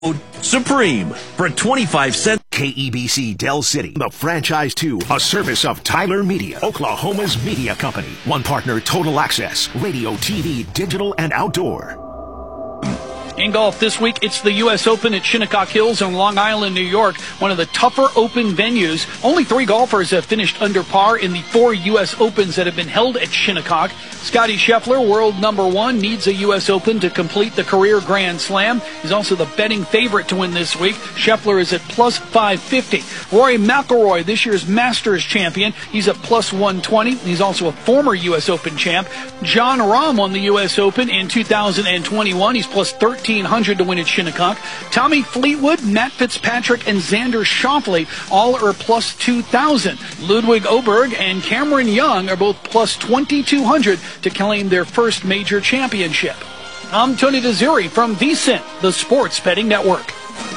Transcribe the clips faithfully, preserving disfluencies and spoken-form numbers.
Supreme for twenty-five cents. K E B C Del City, the franchise two, a service of Tyler Media, Oklahoma's media company. One partner, Total Access, radio, T V, digital, and outdoor. In golf this week, it's the U S Open at Shinnecock Hills in Long Island, New York, one of the tougher open venues. Only three golfers have finished under par in the four U S Opens that have been held at Shinnecock. Scottie Scheffler, world number one, needs a U S Open to complete the career Grand Slam. He's also the betting favorite to win this week. Scheffler is at plus five fifty. Rory McIlroy, this year's Masters champion, he's at plus one twenty. He's also a former U S Open champ. Jon Rahm won the U S Open in two thousand twenty-one. He's plus thirteen hundred to win at Shinnecock. Tommy Fleetwood, Matt Fitzpatrick, and Xander Schauffele all are plus two thousand. Ludwig Oberg and Cameron Young are both plus twenty-two hundred to claim their first major championship. I'm Tony DeZuri from VSiN, the Sports Betting Network.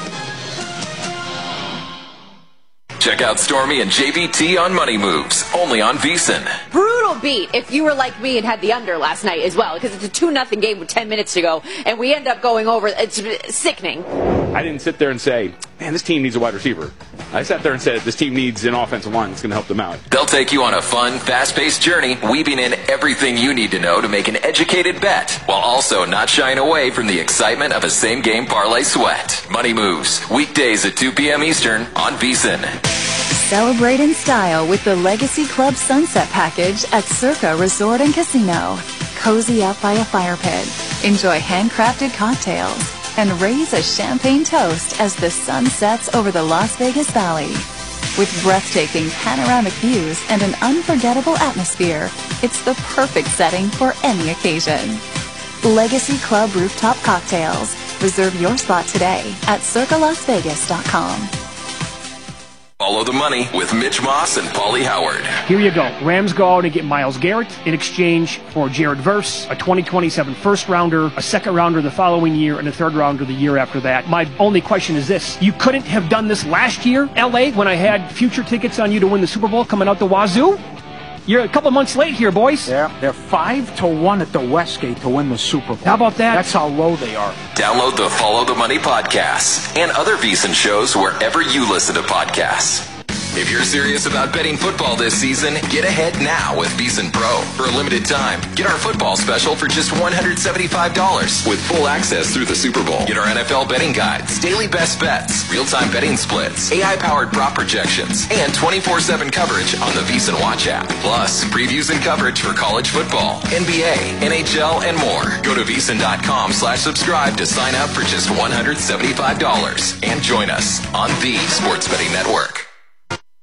Check out Stormy and J V T on Money Moves, only on VSiN. Brutal beat if you were like me and had the under last night as well, because it's a two nothing game with ten minutes to go, and we end up going over. It's sickening. I didn't sit there and say, man, this team needs a wide receiver. I sat there and said, this team needs an offensive line that's going to help them out. They'll take you on a fun, fast-paced journey, weaving in everything you need to know to make an educated bet, while also not shying away from the excitement of a same-game parlay sweat. Money Moves, weekdays at two p.m. Eastern on VSiN. Celebrate in style with the Legacy Club Sunset Package at Circa Resort and Casino. Cozy up by a fire pit, enjoy handcrafted cocktails, and raise a champagne toast as the sun sets over the Las Vegas Valley. With breathtaking panoramic views and an unforgettable atmosphere, it's the perfect setting for any occasion. Legacy Club Rooftop Cocktails. Reserve your spot today at circa las vegas dot com. Follow the money with Mitch Moss and Paulie Howard. Here you go. Rams go out and get Myles Garrett in exchange for Jared Verse, a twenty twenty-seven first rounder, a second rounder the following year, and a third rounder the year after that. My only question is this. You couldn't have done this last year, L A, when I had future tickets on you to win the Super Bowl coming out the wazoo? You're a couple months late here, boys. Yeah, they're five to one at the Westgate to win the Super Bowl. How about that? That's how low they are. Download the Follow the Money podcast and other VSiN shows wherever you listen to podcasts. If you're serious about betting football this season, get ahead now with VSiN Pro. For a limited time, get our football special for just one hundred seventy-five dollars with full access through the Super Bowl. Get our N F L betting guides, daily best bets, real-time betting splits, A I-powered prop projections, and twenty-four seven coverage on the VSiN Watch app. Plus, previews and coverage for college football, N B A, N H L, and more. Go to VSiN.com slash subscribe to sign up for just one hundred seventy-five dollars and join us on the Sports Betting Network.